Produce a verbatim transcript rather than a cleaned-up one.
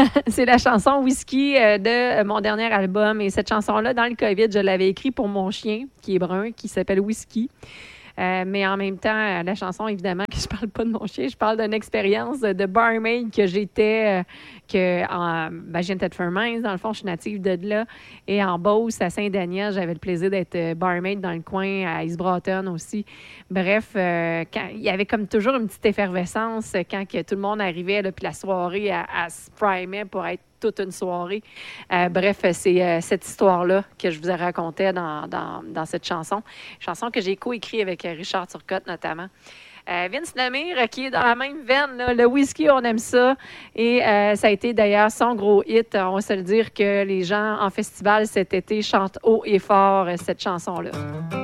c'est la chanson Whisky euh, de mon dernier album. Et cette chanson-là, dans le COVID, je l'avais écrite pour mon chien, qui est brun, qui s'appelle Whisky. Euh, mais en même temps, euh, la chanson, évidemment, que je parle pas de mon chien, je parle d'une expérience de barmaid que j'étais, euh, que en, ben, je viens de Thetford-Mines, dans le fond, je suis native de là. Et en Beauce, à Saint-Daniel, j'avais le plaisir d'être barmaid dans le coin, à East Broughton aussi. Bref, euh, quand, il y avait comme toujours une petite effervescence quand que tout le monde arrivait, là, puis la soirée, elle, elle se primait pour être toute une soirée. Euh, bref, c'est euh, cette histoire-là que je vous ai racontée dans, dans, dans cette chanson. Chanson que j'ai coécrite avec Richard Turcotte, notamment. Euh, Vince Lemire, qui est dans la même veine, là, le whisky, on aime ça. Et euh, ça a été d'ailleurs son gros hit. On va se le dire que les gens en festival cet été chantent haut et fort euh, cette chanson-là.